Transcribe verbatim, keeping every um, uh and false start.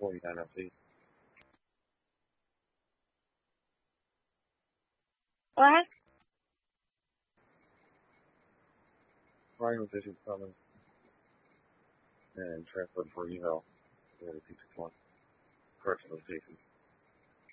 forty-nine F C. What? Ryan was issued summons and transferred for eval to the P six one correctional station.